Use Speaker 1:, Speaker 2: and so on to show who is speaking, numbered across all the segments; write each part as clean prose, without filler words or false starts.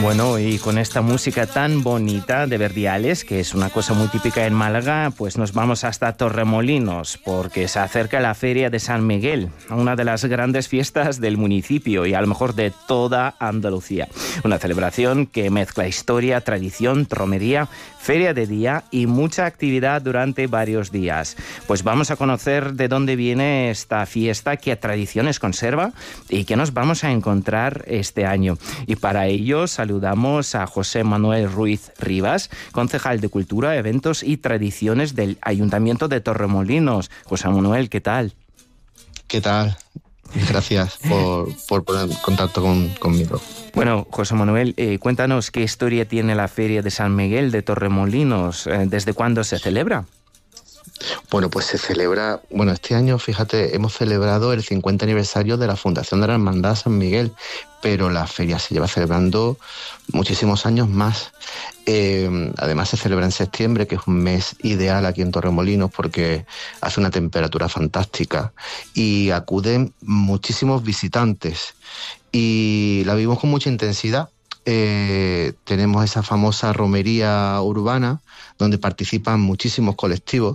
Speaker 1: Bueno, y con esta música tan bonita de Verdiales, que es una cosa muy típica en Málaga, pues nos vamos hasta Torremolinos, porque se acerca la Feria de San Miguel, una de las grandes fiestas del municipio y a lo mejor de toda Andalucía. Una celebración que mezcla historia, tradición, romería, feria de día y mucha actividad durante varios días. Pues vamos a conocer de dónde viene esta fiesta, qué tradiciones conserva y qué nos vamos a encontrar este año. Y para ello saludamos a José Manuel Ruiz Rivas, concejal de Cultura, Eventos y Tradiciones del Ayuntamiento de Torremolinos. José Manuel, ¿qué tal?
Speaker 2: ¿Qué tal? Gracias por poner en contacto conmigo.
Speaker 1: Bueno, José Manuel, cuéntanos qué historia tiene la Feria de San Miguel de Torremolinos, ¿desde cuándo se celebra?
Speaker 2: Bueno, pues se celebra, este año, fíjate, hemos celebrado el 50 aniversario de la Fundación de la Hermandad San Miguel, pero la feria se lleva celebrando muchísimos años más. Además se celebra en septiembre, que es un mes ideal aquí en Torremolinos porque hace una temperatura fantástica y acuden muchísimos visitantes y la vivimos con mucha intensidad. Tenemos esa famosa romería urbana donde participan muchísimos colectivos.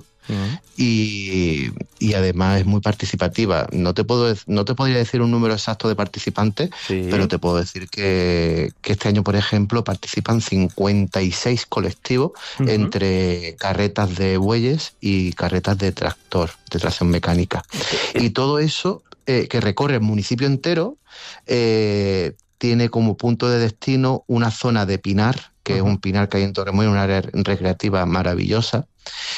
Speaker 2: Y además es muy participativa. No te podría decir un número exacto de participantes, sí, pero te puedo decir que este año, por ejemplo, participan 56 colectivos entre carretas de bueyes y carretas de tractor, de tracción mecánica. Y todo eso que recorre el municipio entero tiene como punto de destino una zona de pinar, que es un pinar que hay en Torremolinos, una área recreativa maravillosa.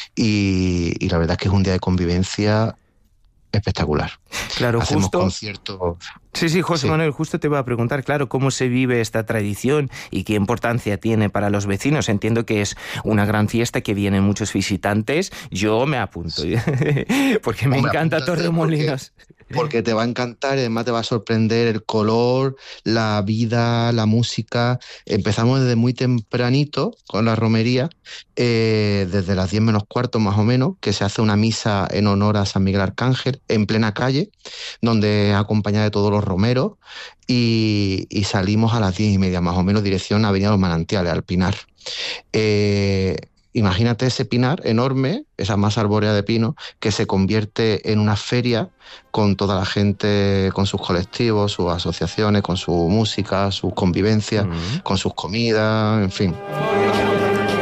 Speaker 2: Y la verdad es que es un día de convivencia espectacular.
Speaker 1: Claro,
Speaker 2: hacemos
Speaker 1: justo
Speaker 2: conciertos.
Speaker 1: Sí, José Manuel, justo te iba a preguntar, claro, cómo se vive esta tradición y qué importancia tiene para los vecinos. Entiendo que es una gran fiesta, que vienen muchos visitantes. Yo me apunto, porque me encanta Torremolinos.
Speaker 2: Porque te va a encantar y además te va a sorprender el color, la vida, la música. Empezamos desde muy tempranito con la romería, desde las 10 menos cuarto más o menos, que se hace una misa en honor a San Miguel Arcángel en plena calle, donde acompañada de todos los romeros, y salimos a las 10:30 más o menos, dirección Avenida Los Manantiales, al Pinar. Imagínate ese pinar enorme, esa masa arbórea de pino, que se convierte en una feria con toda la gente, con sus colectivos, sus asociaciones, con su música, sus convivencias, con sus comidas, en fin.